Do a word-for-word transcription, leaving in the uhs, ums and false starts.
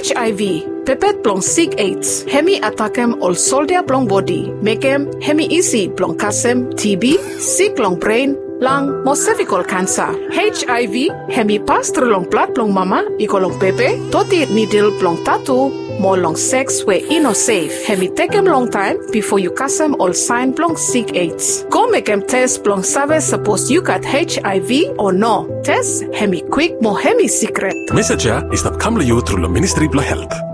H I V, pepet plong sick AIDS, hemi atakem ol soldier plong body, mekem hemi easy plong kasem T B, sick long brain, lang mo cervical cancer. H I V hemi pass through long blood plong mama, iko long pepe, toti needle plong tattoo, mo long sex we ino safe. Hemi takem long time before you kasem all sign plong sick AIDS. Go make em test plong save suppose you got H I V or no. Test hemi quick mo hemi secret. Message is that come to you through the Ministry of Health.